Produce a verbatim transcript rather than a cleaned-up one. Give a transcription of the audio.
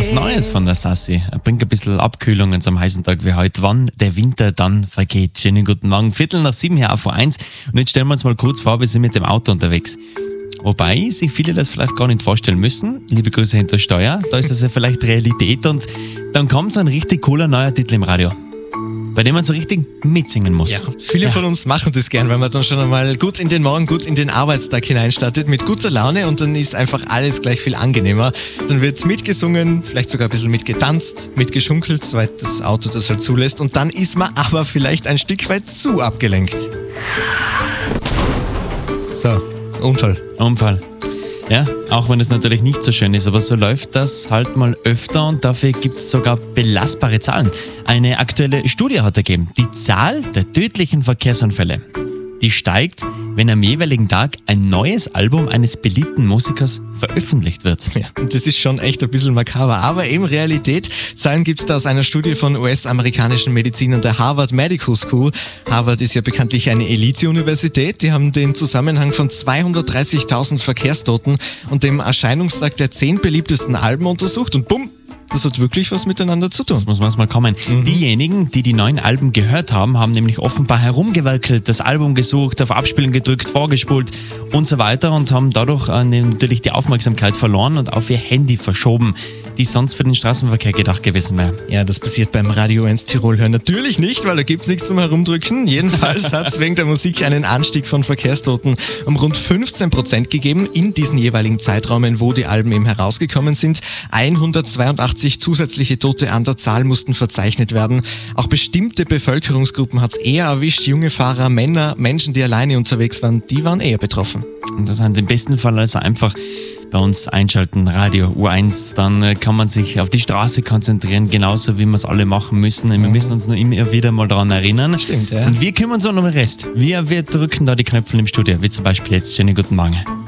was Neues von der Sassi. Er bringt ein bisschen Abkühlung an so einem heißen Tag wie heute. Wann der Winter dann vergeht. Schönen guten Morgen. Viertel nach sieben hier auf eins. Und jetzt stellen wir uns mal kurz vor, wir sind mit dem Auto unterwegs. Wobei sich viele das vielleicht gar nicht vorstellen müssen. Liebe Grüße hinter Steuer. Da ist das ja vielleicht Realität. Und dann kommt so ein richtig cooler neuer Titel im Radio, bei dem man so richtig mitsingen muss. Ja, viele ja. von uns machen das gern, weil man dann schon einmal gut in den Morgen, gut in den Arbeitstag hineinstartet, mit guter Laune, und dann ist einfach alles gleich viel angenehmer. Dann wird mitgesungen, vielleicht sogar ein bisschen mitgetanzt, mitgeschunkelt, soweit das Auto das halt zulässt, und dann ist man aber vielleicht ein Stück weit zu abgelenkt. So, Unfall. Unfall. Ja, auch wenn es natürlich nicht so schön ist, aber so läuft das halt mal öfter, und dafür gibt es sogar belastbare Zahlen. Eine aktuelle Studie hat ergeben, die Zahl der tödlichen Verkehrsunfälle, die steigt, wenn am jeweiligen Tag ein neues Album eines beliebten Musikers veröffentlicht wird. Ja, und das ist schon echt ein bisschen makaber, aber eben Realität. Zahlen gibt es da aus einer Studie von U S-amerikanischen Medizinern der Harvard Medical School. Harvard ist ja bekanntlich eine Elite-Universität. Die haben den Zusammenhang von zweihundertdreißigtausend Verkehrstoten und dem Erscheinungstag der zehn beliebtesten Alben untersucht, und bumm, das hat wirklich was miteinander zu tun. Das muss manchmal kommen. Mhm. Diejenigen, die die neuen Alben gehört haben, haben nämlich offenbar herumgewerkelt, das Album gesucht, auf Abspielen gedrückt, vorgespult und so weiter, und haben dadurch äh, natürlich die Aufmerksamkeit verloren und auf ihr Handy verschoben, die sonst für den Straßenverkehr gedacht gewesen wäre. Ja, das passiert beim Radio eins Tirol hören natürlich nicht, weil da gibt's nichts zum Herumdrücken. Jedenfalls hat es wegen der Musik einen Anstieg von Verkehrstoten um rund fünfzehn Prozent gegeben in diesen jeweiligen Zeitraumen, wo die Alben eben herausgekommen sind. hundertzweiundachtzig zusätzliche Tote an der Zahl mussten verzeichnet werden. Auch bestimmte Bevölkerungsgruppen hat's eher erwischt. Junge Fahrer, Männer, Menschen, die alleine unterwegs waren, die waren eher betroffen. Und das sind im besten Fall also einfach bei uns einschalten, Radio U eins, dann äh, kann man sich auf die Straße konzentrieren, genauso wie wir es alle machen müssen. Wir müssen uns nur immer wieder mal daran erinnern. Stimmt, ja. Und wir kümmern uns um den Rest. Wir, wir drücken da die Knöpfe im Studio, wie zum Beispiel jetzt. Schönen guten Morgen.